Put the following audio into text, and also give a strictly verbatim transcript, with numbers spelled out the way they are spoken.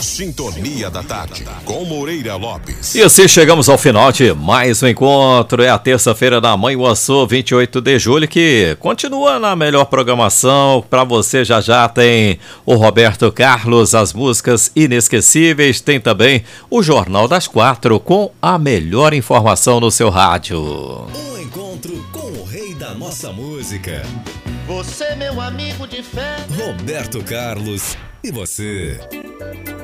Sintonia da Tarde, com Moreira Lopes. E assim chegamos ao final de mais um encontro. É a terça-feira da Mãe Uaçu, vinte e oito de julho, que continua na melhor programação. Para você já já tem o Roberto Carlos, as músicas inesquecíveis. Tem também o Jornal das Quatro, com a melhor informação no seu rádio. Um encontro com o rei da nossa música. Você, meu amigo de fé. Roberto Carlos. E você?